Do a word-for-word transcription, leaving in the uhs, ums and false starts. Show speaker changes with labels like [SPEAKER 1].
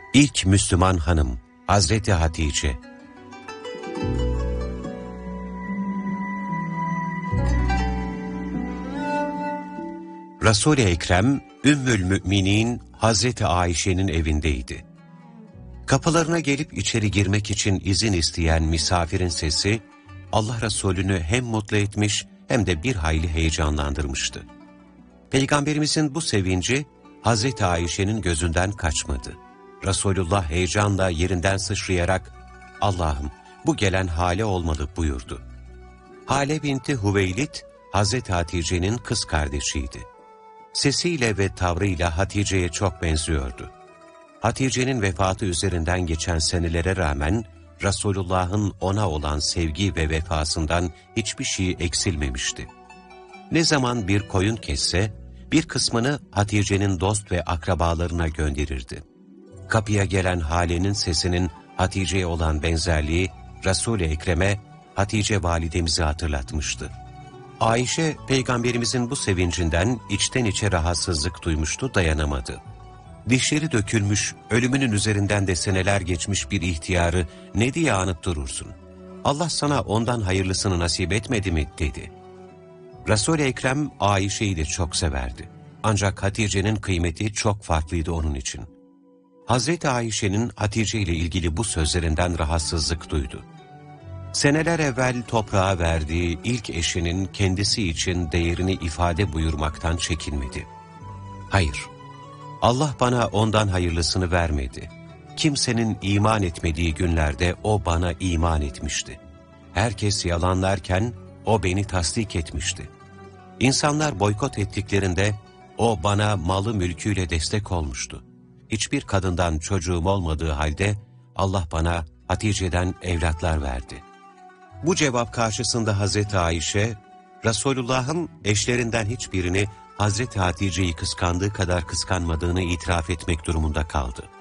[SPEAKER 1] İlk Müslüman hanım Hazreti Hatice. Resul-i Ekrem, Ümmül Müminin Hazreti Ayşe'nin evindeydi. Kapılarına gelip içeri girmek için izin isteyen misafirin sesi, Allah Resulü'nü hem mutlu etmiş hem de bir hayli heyecanlandırmıştı. Peygamberimizin bu sevinci, Hazreti Ayşe'nin gözünden kaçmadı. Resulullah heyecanla yerinden sıçrayarak, Allah'ım bu gelen Hale olmalı buyurdu. Hale binti Hüveylid, Hazreti Hatice'nin kız kardeşiydi. Sesiyle ve tavrıyla Hatice'ye çok benziyordu. Hatice'nin vefatı üzerinden geçen senelere rağmen, Resulullah'ın ona olan sevgi ve vefasından hiçbir şey eksilmemişti. Ne zaman bir koyun kesse, bir kısmını Hatice'nin dost ve akrabalarına gönderirdi. Kapıya gelen Hale'nin sesinin Hatice'ye olan benzerliği, Resul-i Ekrem'e Hatice validemizi hatırlatmıştı. Ayşe, Peygamberimizin bu sevincinden içten içe rahatsızlık duymuştu, dayanamadı. Dişleri dökülmüş, ölümünün üzerinden de seneler geçmiş bir ihtiyarı ne diye anıp durursun? Allah sana ondan hayırlısını nasip etmedi mi? Dedi. Resul-i Ekrem Ayşe'yi de çok severdi. Ancak Hatice'nin kıymeti çok farklıydı onun için. Hazreti Ayşe'nin Hatice ile ilgili bu sözlerinden rahatsızlık duydu. Seneler evvel toprağa verdiği ilk eşinin kendisi için değerini ifade buyurmaktan çekinmedi. Hayır, Allah bana ondan hayırlısını vermedi. Kimsenin iman etmediği günlerde o bana iman etmişti. Herkes yalanlarken o beni tasdik etmişti. İnsanlar boykot ettiklerinde o bana malı mülküyle destek olmuştu. Hiçbir kadından çocuğum olmadığı halde Allah bana Hatice'den evlatlar verdi. Bu cevap karşısında Hazreti Ayşe, Resulullah'ın eşlerinden hiçbirini Hazreti Hatice'yi kıskandığı kadar kıskanmadığını itiraf etmek durumunda kaldı.